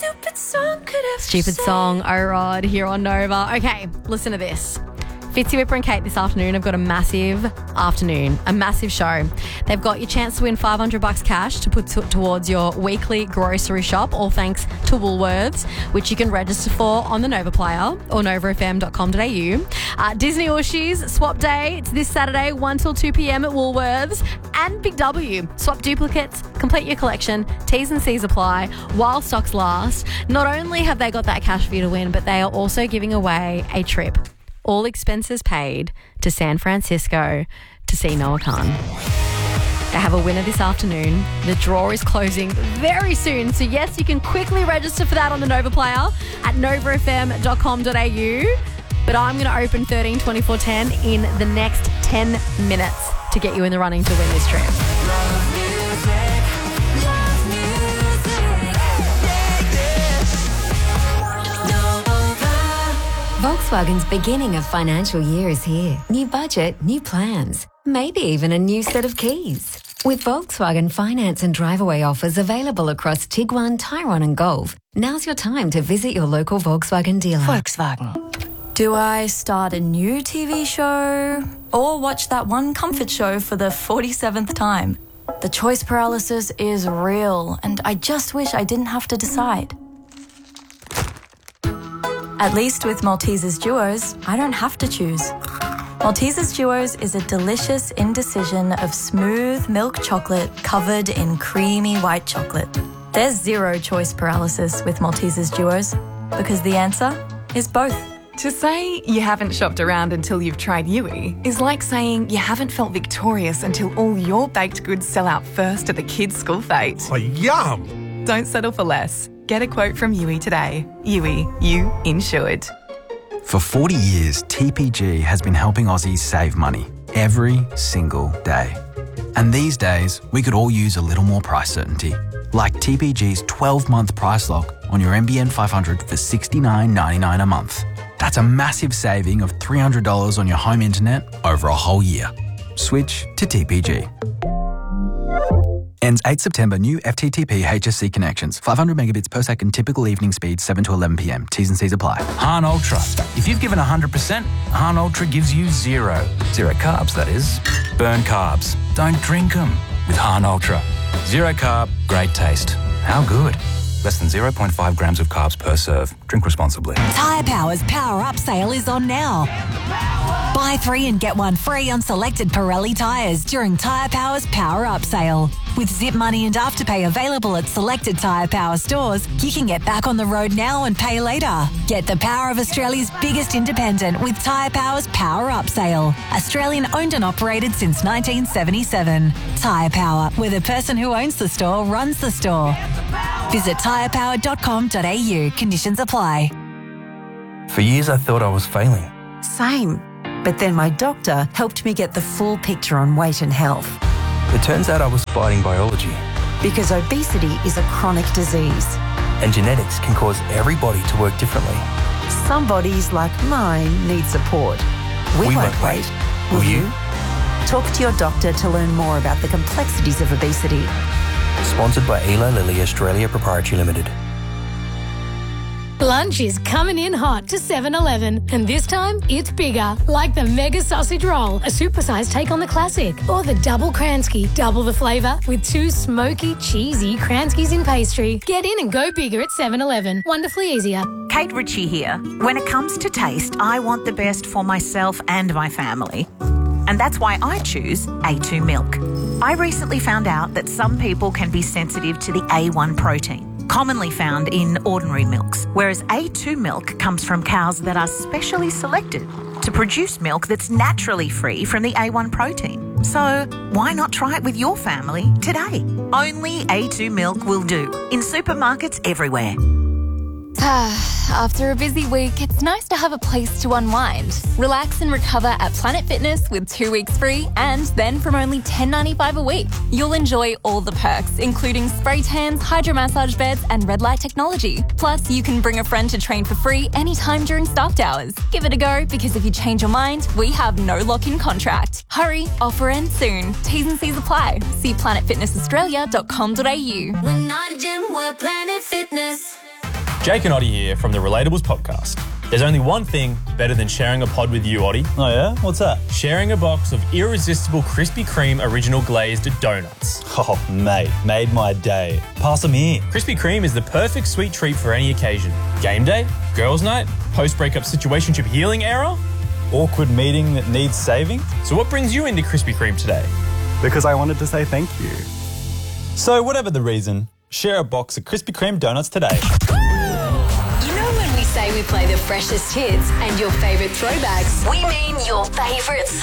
Stupid song, Oh Rod, here on Nova. Okay, listen to this. Fitzy, Whipper and Kate this afternoon have got a massive show. They've got your chance to win $500 cash to put towards your weekly grocery shop, all thanks to Woolworths, which you can register for on the Nova Player or novafm.com.au. Disney Ooshies Swap Day, it's this Saturday, 1 till 2 p.m. at Woolworths. And Big W, swap duplicates, complete your collection, T's and C's apply while stocks last. Not only have they got that cash for you to win, but they are also giving away a trip, all expenses paid, to San Francisco to see Noah Khan. They have a winner this afternoon. The draw is closing very soon. So yes, you can quickly register for that on the Nova Player at novafm.com.au. But I'm going to open 13 24 10 in the next 10 minutes to get you in the running to win this trip. Volkswagen's beginning of financial year is here. New budget, new plans, maybe even a new set of keys. With Volkswagen finance and drive-away offers available across Tiguan, Tyrone and Golf, now's your time to visit your local Volkswagen dealer. Volkswagen. Do I start a new TV show or watch that one comfort show for the 47th time? The choice paralysis is real, and I just wish I didn't have to decide. At least with Maltesers Duos, I don't have to choose. Maltesers Duos is a delicious indecision of smooth milk chocolate covered in creamy white chocolate. There's zero choice paralysis with Maltesers Duos because the answer is both. To say you haven't shopped around until you've tried Yui is like saying you haven't felt victorious until all your baked goods sell out first at the kids' school fete. Oh, yum! Don't settle for less. Get a quote from Yui today. Yui, you insured. For 40 years, TPG has been helping Aussies save money every single day. And these days, we could all use a little more price certainty. Like TPG's 12-month price lock on your NBN 500 for $69.99 a month. That's a massive saving of $300 on your home internet over a whole year. Switch to TPG. Ends 8 September. New FTTP HSC connections. 500 megabits per second. Typical evening speed 7 to 11 p.m. T's and C's apply. Han Ultra. If you've given 100%, Han Ultra gives you zero. Zero carbs, that is. Burn carbs. Don't drink them with Han Ultra. Zero carb, great taste. How good? Less than 0.5 grams of carbs per serve. Drink responsibly. Tyre Power's Power Up sale is on now. Buy 3 and get 1 free on selected Pirelli tyres during Tyre Power's Power Up sale. With Zip Money and Afterpay available at selected Tyre Power stores, you can get back on the road now and pay later. Get the power of Australia's biggest independent with Tyre Power's Power Up sale. Australian owned and operated since 1977. Tyre Power, where the person who owns the store runs the store. Visit tyrepower.com.au. Conditions apply. For years, I thought I was failing. Same. But then my doctor helped me get the full picture on weight and health. It turns out I was fighting biology. Because obesity is a chronic disease. And genetics can cause every body to work differently. Some bodies, like mine, need support. We won't wait. Will you? Talk to your doctor to learn more about the complexities of obesity. Sponsored by Eli Lilly Australia Proprietary Limited. Lunch is coming in hot to 7-Eleven, and this time it's bigger, like the Mega Sausage Roll, a supersized take on the classic, or the Double Kransky, double the flavour with 2 smoky, cheesy Kranskys in pastry. Get in and go bigger at 7-Eleven. Wonderfully easier. Kate Ritchie here. When it comes to taste, I want the best for myself and my family. And that's why I choose A2 milk. I recently found out that some people can be sensitive to the A1 protein, commonly found in ordinary milks, whereas A2 milk comes from cows that are specially selected to produce milk that's naturally free from the A1 protein. So why not try it with your family today? Only A2 milk will do, in supermarkets everywhere. After a busy week, it's nice to have a place to unwind. Relax and recover at Planet Fitness with 2 weeks free, and then from only $10.95 a week. You'll enjoy all the perks, including spray tans, hydromassage beds, and red light technology. Plus, you can bring a friend to train for free anytime during staffed hours. Give it a go, because if you change your mind, we have no lock-in contract. Hurry, offer ends soon. T's and C's apply. See planetfitnessaustralia.com.au. We're not a gym, we're Planet Fitness. Jake and Oddie here from the Relatables podcast. There's only one thing better than sharing a pod with you, Oddie. Oh yeah? What's that? Sharing a box of irresistible Krispy Kreme original glazed donuts. Oh, mate, made my day. Pass them here. Krispy Kreme is the perfect sweet treat for any occasion. Game day, girls' night, post-breakup situationship healing era, awkward meeting that needs saving. So what brings you into Krispy Kreme today? Because I wanted to say thank you. So whatever the reason, share a box of Krispy Kreme donuts today. Say we play the freshest hits and your favourite throwbacks. We mean your favourite